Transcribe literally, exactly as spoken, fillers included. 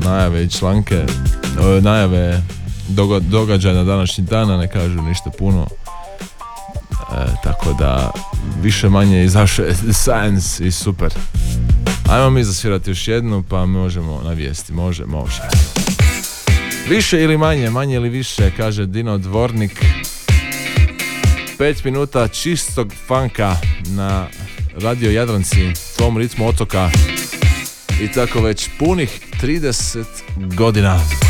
najave i članke, najave događaja na današnji dana ne kažu ništa puno. E, tako da više manje izašao je Science i super. Ajmo mi zasvirati još jednu pa možemo na vijesti. Može, može. Više ili manje, manje ili više, kaže Dino Dvornik. Pet minuta čistog funka na Radio Jadranci, tvom ritmu otoka. I tako već punih trideset godina.